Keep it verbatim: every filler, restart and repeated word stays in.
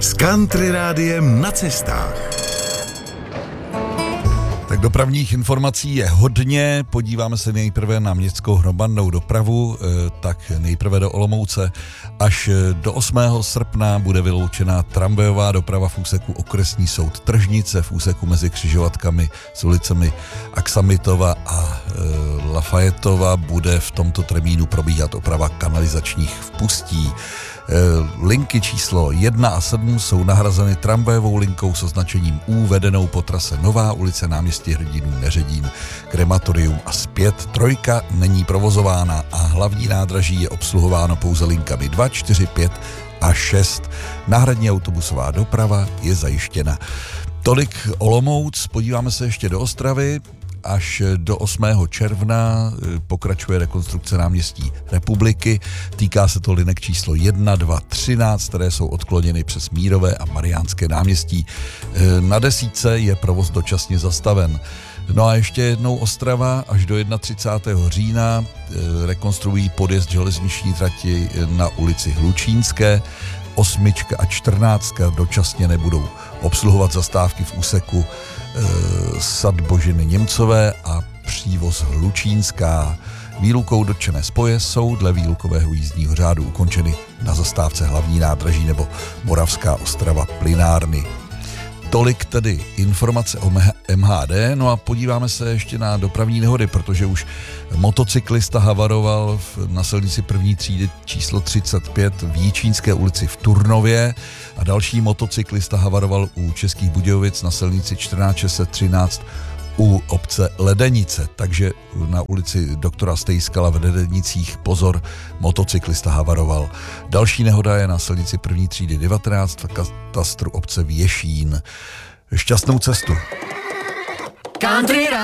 S Country Rádiem na cestách. Tak dopravních informací je hodně, podíváme se nejprve na městskou hromadnou dopravu, tak nejprve do Olomouce. Až do osmého srpna bude vyloučená tramvajová doprava v úseku Okresní soud Tržnice, v úseku mezi křižovatkami s ulicemi Aksamitova a e, Lafayetova bude v tomto termínu probíhat oprava kanalizačních vpustí. Linky číslo jedna a sedm jsou nahrazeny tramvajovou linkou s označením U vedenou po trase Nová ulice, Náměstí Hrdinů, Neředín, Krematorium a zpět. Trojka není provozována a hlavní nádraží je obsluhováno pouze linkami dva, čtyři, pět a šest. Náhradní autobusová doprava je zajištěna. Tolik Olomouc, podíváme se ještě do Ostravy. Až do osmého června pokračuje rekonstrukce náměstí Republiky. Týká se to linek číslo jedna, dva, třináct, které jsou odkloněny přes Mírové a Mariánské náměstí. Na desítce je provoz dočasně zastaven. No a ještě jednou Ostrava až do třicátého prvního října rekonstruují podjezd železniční trati na ulici Hlučínské. Osmička a čtrnáctka dočasně nebudou obsluhovat zastávky v úseku e, Sad Boženy Němcové a přívoz Hlučínská. Výlukou dotčené spoje jsou dle výlukového jízdního řádu ukončeny na zastávce Hlavní nádraží nebo Moravská Ostrava Plynárny. Tolik tedy informace o M H D, no a podíváme se ještě na dopravní nehody, protože už motocyklista havaroval na silnici první třídy číslo třicet pět v Jičínské ulici v Turnově a další motocyklista havaroval u Českých Budějovic na silnici čtrnáct šest set třináct u obce Ledenice, takže na ulici doktora Stejskala v Ledenicích pozor, motocyklista havaroval. Další nehoda je na silnici první třídy devatenáct v katastru obce Věšín. Šťastnou cestu.